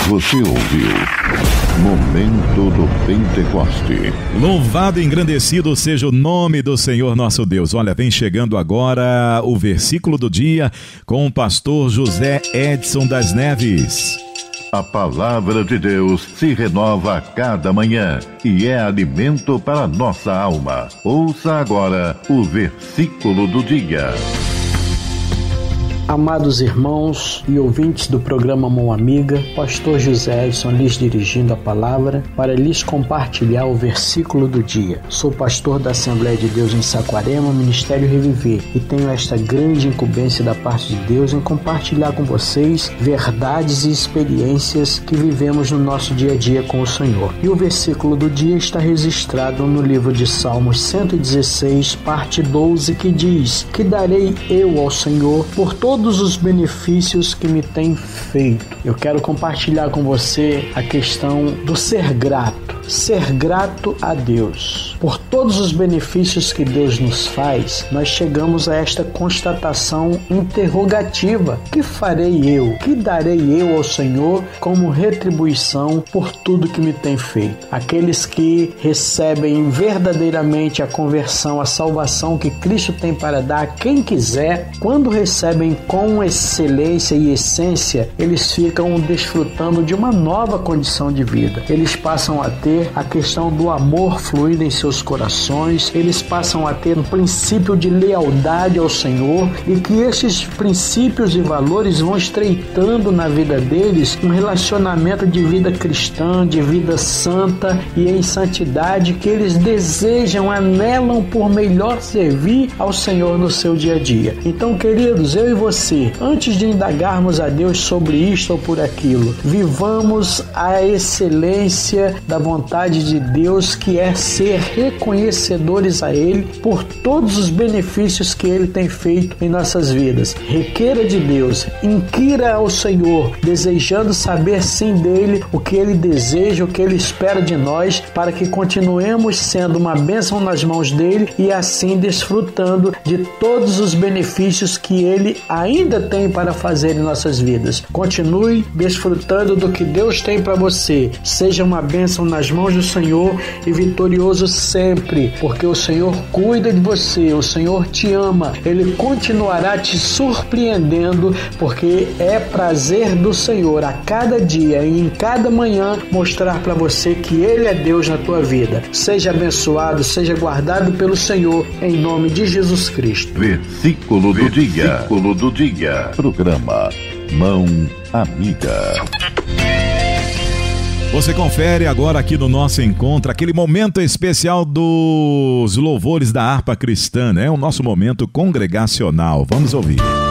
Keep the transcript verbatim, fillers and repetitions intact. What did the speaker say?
Você ouviu Momento do Pentecoste. Louvado e engrandecido seja o nome do Senhor nosso Deus. Olha, vem chegando agora o versículo do dia com o pastor José Edson das Neves. A palavra de Deus se renova a cada manhã e é alimento para a nossa alma. Ouça agora o versículo do dia. Amados irmãos e ouvintes do programa Mão Amiga, pastor José Edson lhes dirigindo a palavra para lhes compartilhar o versículo do dia. Sou pastor da Assembleia de Deus em Saquarema, Ministério Reviver, e tenho esta grande incumbência da parte de Deus em compartilhar com vocês verdades e experiências que vivemos no nosso dia a dia com o Senhor. E o versículo do dia está registrado no livro de Salmos cento e dezesseis, parte doze, que diz: que darei eu ao Senhor por todo todos os benefícios que me tem feito. Eu quero compartilhar com você a questão do ser grato. Ser grato a Deus. Por todos os benefícios que Deus nos faz, nós chegamos a esta constatação interrogativa: que farei eu? Que darei eu ao Senhor como retribuição por tudo que me tem feito? Aqueles que recebem verdadeiramente a conversão, a salvação que Cristo tem para dar a quem quiser, quando recebem com excelência e essência, eles ficam desfrutando de uma nova condição de vida. Eles passam a ter a questão do amor fluindo em seus corações, eles passam a ter um princípio de lealdade ao Senhor, e que esses princípios e valores vão estreitando na vida deles um relacionamento de vida cristã, de vida santa e em santidade, que eles desejam, anelam por melhor servir ao Senhor no seu dia a dia. Então, queridos, eu e você, antes de indagarmos a Deus sobre isto ou por aquilo, vivamos a excelência da vontade de Deus, que é ser reconhecedores a Ele por todos os benefícios que Ele tem feito em nossas vidas. Requeira de Deus, inquira ao Senhor, desejando saber sim dEle o que Ele deseja, o que Ele espera de nós, para que continuemos sendo uma bênção nas mãos dEle e assim desfrutando de todos os benefícios que Ele ainda tem para fazer em nossas vidas. Continue desfrutando do que Deus tem para você. Seja uma bênção nas mãos do Senhor e vitorioso sempre, porque o Senhor cuida de você, o Senhor te ama, Ele continuará te surpreendendo, porque é prazer do Senhor a cada dia e em cada manhã mostrar para você que Ele é Deus na tua vida. Seja abençoado, seja guardado pelo Senhor, em nome de Jesus Cristo. Versículo do dia. Versículo do dia. Programa Mão Amiga. Você confere agora aqui no nosso encontro aquele momento especial dos louvores da harpa cristã, né? O nosso momento congregacional. Vamos ouvir.